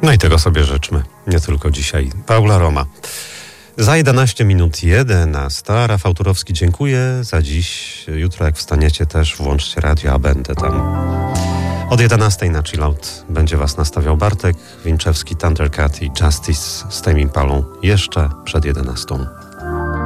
No i tego sobie życzmy, nie tylko dzisiaj. Paula Roma. Za 11 minut 11. Rafał Turowski, dziękuję za dziś. Jutro jak wstaniecie też włączcie radio, a będę tam. Od 11 na Chillout będzie was nastawiał Bartek Winczewski, Thundercat i Justice z Tame Impalą jeszcze przed 11.